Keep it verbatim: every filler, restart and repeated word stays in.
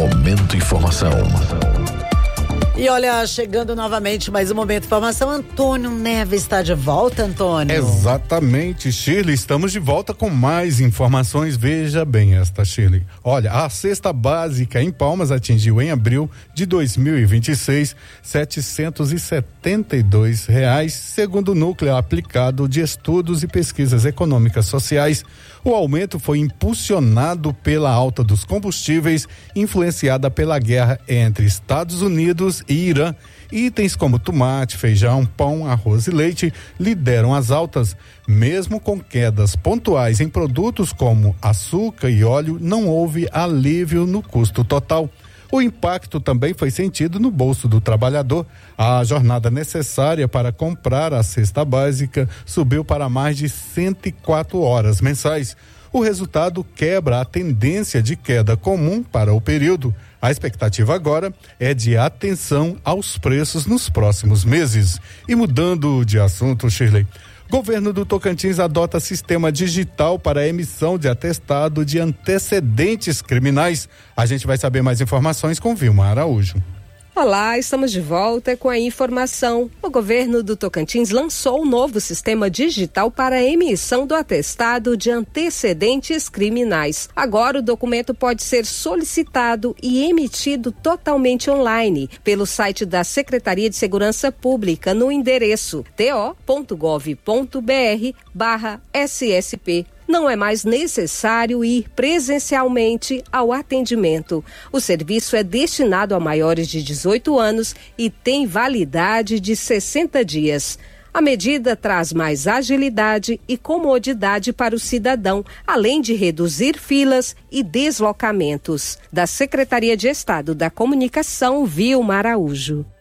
Momento Informação. E olha, chegando novamente mais um Momento de Informação, Antônio Neves está de volta, Antônio. Exatamente, Shirley, estamos de volta com mais informações. Veja bem esta, Shirley. Olha, a cesta básica em Palmas atingiu em abril de dois mil e vinte e seis setecentos e setenta e dois reais, segundo o Núcleo Aplicado de Estudos e Pesquisas Econômicas Sociais. O aumento foi impulsionado pela alta dos combustíveis, influenciada pela guerra entre Estados Unidos e Irã. Itens como tomate, feijão, pão, arroz e leite lideram as altas. Mesmo com quedas pontuais em produtos como açúcar e óleo, não houve alívio no custo total. O impacto também foi sentido no bolso do trabalhador. A jornada necessária para comprar a cesta básica subiu para mais de cento e quatro horas mensais. O resultado quebra a tendência de queda comum para o período. A expectativa agora é de atenção aos preços nos próximos meses. E mudando de assunto, Shirley, governo do Tocantins adota sistema digital para a emissão de atestado de antecedentes criminais. A gente vai saber mais informações com Vilma Araújo. Olá, estamos de volta com a informação. O governo do Tocantins lançou um novo sistema digital para a emissão do atestado de antecedentes criminais. Agora o documento pode ser solicitado e emitido totalmente online pelo site da Secretaria de Segurança Pública no endereço t o ponto gov ponto b r barra s s p. Não é mais necessário ir presencialmente ao atendimento. O serviço é destinado a maiores de dezoito anos e tem validade de sessenta dias. A medida traz mais agilidade e comodidade para o cidadão, além de reduzir filas e deslocamentos. Da Secretaria de Estado da Comunicação, Vilma Araújo.